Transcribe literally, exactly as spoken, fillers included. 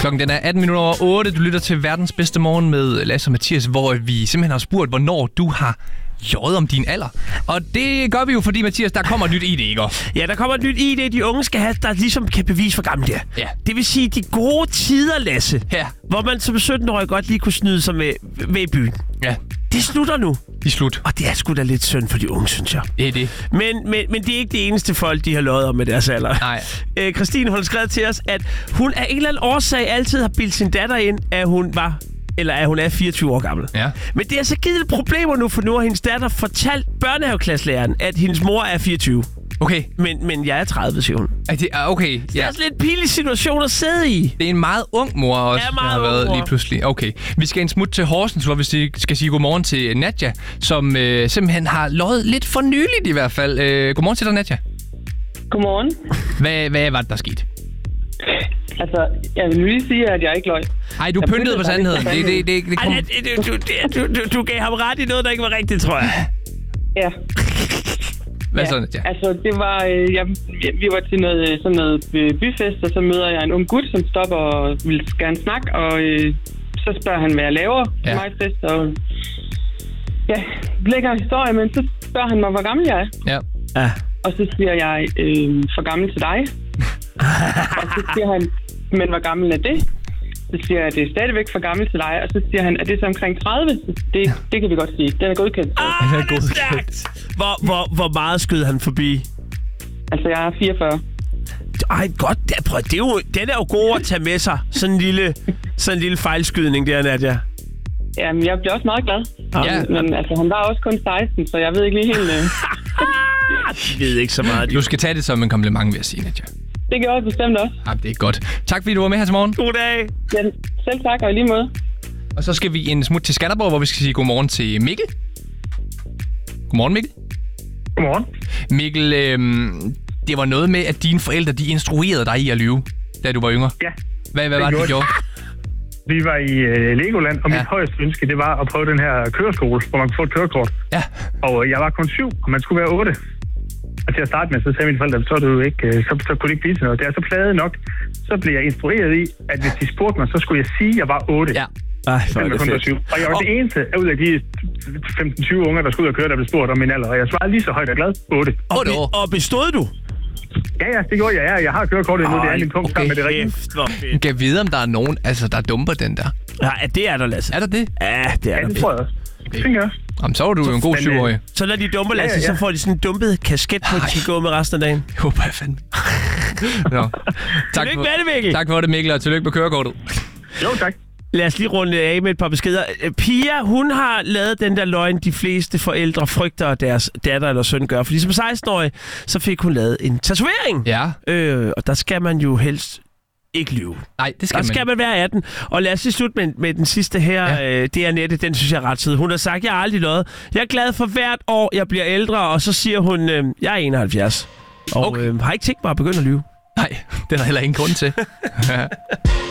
Klokken den er atten minutter over otte. Du lytter til Verdens Bedste Morgen med Lasse og Mathias, hvor vi simpelthen har spurgt, hvornår du har løjet om din alder. Og det gør vi jo, fordi, Mathias, der kommer et nyt I D, ikke? Ja, der kommer et nyt I D, de unge skal have, der ligesom kan bevise, hvor gammel det er. Ja. Det vil sige, de gode tider, Lasse, ja. hvor man som sytten-årig godt lige kunne snyde sig med, med i byen. Ja. Det slutter nu. Det er slut. Og det er sgu da lidt synd for de unge, synes jeg. Det er det. Men, men, men det er ikke det eneste folk, de har løjet om med deres alder. Nej. Æ, Christine, hun har skrevet til os, at hun af en eller anden årsag altid har bildt sin datter ind, at hun var... eller at hun er fireogtyve år gammel. Ja. Men det er så givet problemer nu, for nu har hendes datter fortalt børnehaveklasselæreren, at hendes mor er fireogtyve. Okay. Men, men jeg er tredive, siger hun. Er det, okay, ja. Det er altså lidt en pinlig situation at sidde i. Det er en meget ung mor også, ja, meget der har været mor. lige pludselig. Okay. Vi skal en smut til Horsens, hvor vi skal sige godmorgen til Nadja, som øh, simpelthen har løjet lidt for nyligt i hvert fald. Øh, godmorgen til dig, Nadja. Godmorgen. Hvad, hvad var det, der skete? Altså, jeg vil lige sige, at jeg ikke løg. Ej, du pyntede på sandheden. Det, det, det, det kom... Ej, du, du, du, du, du gav ham ret i noget, der ikke var rigtigt, tror jeg. Ja. Hvad ja. så, Nadja? Altså, det var... Øh, jeg, vi var til noget, sådan noget byfest, og så møder jeg en ung gut, som stopper og vil gerne snakke, og øh, så spørger han, hvad jeg laver til ja. mig fest, og... Ja, lækker historie, men så spørger han mig, hvor gammel jeg er. Ja. Ja. Og så siger jeg, øh, for gammel til dig. Og så siger han, men hvor gammel er det? Så siger jeg, det er stadigvæk for gammel til dig. Og så siger han, er det så omkring tredive? Det, det kan vi godt sige. Den er godkendt. Ah, den er godkendt. Hvor, hvor, hvor meget skød han forbi? Altså, jeg er fireogfyrre. Ej, godt. Det, prøv, det er jo, den er jo god at tage med sig. Sådan en lille, sådan en lille fejlskydning der, Nadja. Jamen, jeg bliver også meget glad. Ja. Men altså, han var også kun seksten, så jeg ved ikke lige helt... Øh... Jeg ved ikke så meget. Du skal tage det som en kompliment, vil jeg sige, Nadja. Det gør jeg bestemt også. Ja, det er godt. Tak, fordi du var med her til morgen. God dag. Ja, selv tak, og i lige måde. Og så skal vi en smut til Skanderborg, hvor vi skal sige godmorgen til Mikkel. Godmorgen, Mikkel. Godmorgen. Mikkel, øhm, det var noget med, at dine forældre, de instruerede dig i at lyve, da du var yngre. Ja. Hvad, hvad var det, de gjorde? Vi var i uh, Legoland, og ja. mit højeste ønske, det var at prøve den her køreskole, hvor man kunne få et kørekort. Ja. Og uh, jeg var kun syv, og man skulle være otte. Og til at starte med, så sagde mine forældre, så, du ikke, uh, så, så kunne det ikke blive til noget. Det er så plade nok. Så blev jeg instrueret i, at hvis de spurgte mig, så skulle jeg sige, at jeg var otte. Ja. Ej, hvor er det fedt. Og jeg var og... det eneste ud af de femten tyve unger, der skulle ud og køre, der blev spurgt om min alder. Og jeg svarede lige så højt og glad. otte. Og, be- og bestod du? Ja, ja, det gjorde jeg. Ja, jeg har kørekortet endnu. Det er min punkt okay. sammen med det rigtige. Kan jeg vide, om der er nogen, altså, der dumper den der? Ja, det er der, Lasse. Er der det? Ja, det er ja, der. det tror jeg også. Det tænker jeg også. Jamen, så var du jo en god syvårig. Så når de dumper, Lasse, ja, ja, ja. så får de sådan en dumpet kasket på, at de kan gå med resten af dagen. Jeg håber jeg fandme. Tak tillykke med det, Mikkel. Tak for det, Mikkel, og tillykke med kørekortet. Jo, tak. Lad os lige runde af med et par beskeder. Pia, hun har lavet den der løgn, de fleste forældre frygter, at deres datter eller søn gør. Fordi som seksten-årig, så fik hun lavet en tatovering. Ja. Øh, og der skal man jo helst ikke lyve. Nej, det skal der man. skal man være atten. Og lad os lige slutte med, med den sidste her. Ja. Øh, det er Nette, den synes jeg er ret sød. Hun har sagt, jeg har aldrig løjet. Jeg er glad for hvert år, jeg bliver ældre. Og så siger hun, øh, jeg er enoghalvfjerds. Og okay. øh, har ikke tænkt mig at begynde at lyve. Nej, det er der heller ingen grund til.